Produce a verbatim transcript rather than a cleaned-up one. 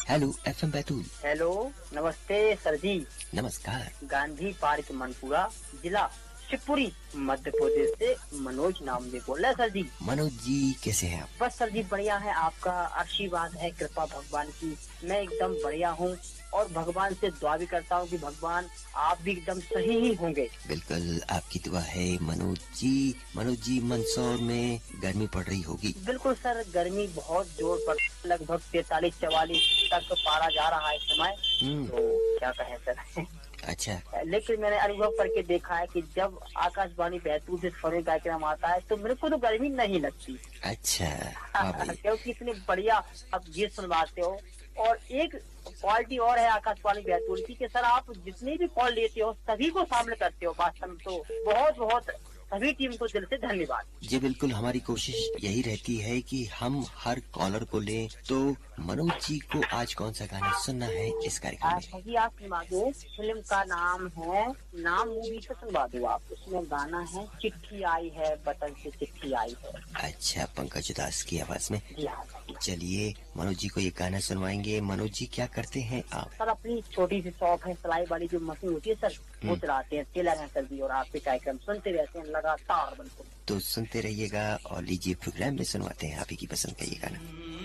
Hello F M Betul. Hello, नमस्ते sir जी। नमस्कार। Gandhi park Manpura, जिला शिवपुरी, मध्य प्रदेश से मनोज नाम से बोल रहे सर जी। मनोज जी कैसे हैं आप? बस सर जी बढ़िया है, आपका आशीर्वाद है, कृपा भगवान की। मैं एकदम बढ़िया हूँ और भगवान से दुआ भी करता हूँ कि भगवान आप भी एकदम सही ही होंगे। बिल्कुल आपकी दुआ है मनोज जी। मनोज जी मंदसौर में गर्मी पड़ रही होगी। बिल्कुल सर, गर्मी बहुत जोर पर, लगभग तैतालीस चवालीस तक पारा जा रहा है इस समय। तो क्या कहें सर। अच्छा, लेकिन मैंने अनुभव करके देखा है कि जब आकाशवाणी बैतूल से खबरें कार्यक्रम आता है तो मेरे को तो गर्मी नहीं लगती। अच्छा। क्योंकि इतने बढ़िया आप गीत सुनवाते हो। और एक क्वालिटी और है आकाशवाणी बैतूल की कि सर आप जितने भी कॉल लेते हो सभी को शामिल करते हो। वास्तव में तो बहुत बहुत सभी टीम को दिल से धन्यवाद। जी बिल्कुल, हमारी कोशिश यही रहती है कि हम हर कॉलर को लें। तो मनोज जी को आज कौन सा गाना सुनना है इस कार्यक्रम में? जी आप सुनवा दो, फिल्म का नाम है, नाम मूवी से सुनवा दो आप। उसमें गाना है चिट्ठी आई है बटन से चिट्ठी आई है। अच्छा, पंकज उदास की आवाज में। जी हाँ। चलिए मनोज जी को ये गाना सुनवाएंगे। मनोज जी क्या करते हैं आप? सर अपनी छोटी सी शॉप है, सिलाई वाली जो मशीन होती है सर वो चलाते हैं, टेलर हैं सर जी। और आपके कार्यक्रम सुनते रहते हैं लगातार। बिल्कुल तो सुनते रहिएगा और लीजिए प्रोग्राम में सुनवाते हैं आप ही की पसंद का ये गाना।